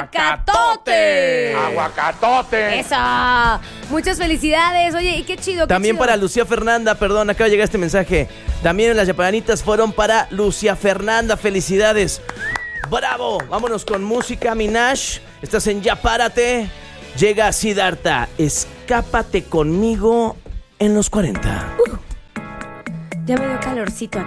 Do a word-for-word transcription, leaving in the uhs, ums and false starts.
Aguacatote. Aguacatote. Eso. Muchas felicidades. Oye, y qué chido. Qué También chido. para Lucía Fernanda, perdón, acaba de llegar este mensaje. También las chaparanitas fueron para Lucía Fernanda. Felicidades. ¡Bravo! Vámonos con música, Minash. Estás en Ya Párate. Llega Siddhartha. Escápate conmigo en los cuarenta. Uh, ya me dio calorcito.